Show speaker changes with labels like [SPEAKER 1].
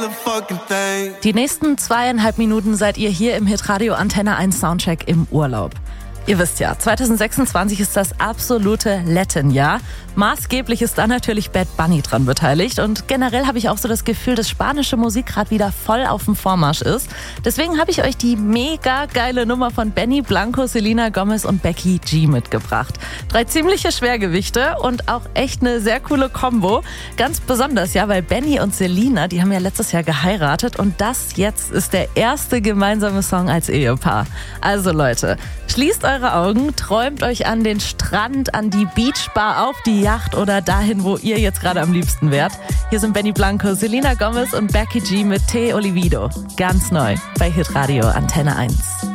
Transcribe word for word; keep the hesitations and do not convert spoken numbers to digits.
[SPEAKER 1] Die nächsten zweieinhalb Minuten seid ihr hier im Hitradio Antenne eins Soundcheck im Urlaub. Ihr wisst ja, zwanzig sechsundzwanzig ist das absolute Latin-Jahr. Maßgeblich ist da natürlich Bad Bunny dran beteiligt. Und generell habe ich auch so das Gefühl, dass spanische Musik gerade wieder voll auf dem Vormarsch ist. Deswegen habe ich euch die mega geile Nummer von Benny Blanco, Selena Gomez und Becky G mitgebracht. Drei ziemliche Schwergewichte und auch echt eine sehr coole Kombo. Ganz besonders, ja, weil Benny und Selena, die haben ja letztes Jahr geheiratet. Und das jetzt ist der erste gemeinsame Song als Ehepaar. Also Leute, schließt eure Augen, träumt euch an den Strand, an die Beachbar, auf die Yacht oder dahin, wo ihr jetzt gerade am liebsten wärt. Hier sind Benny Blanco, Selena Gomez und Becky G mit Te Olvido. Ganz neu bei Hitradio Antenne eins.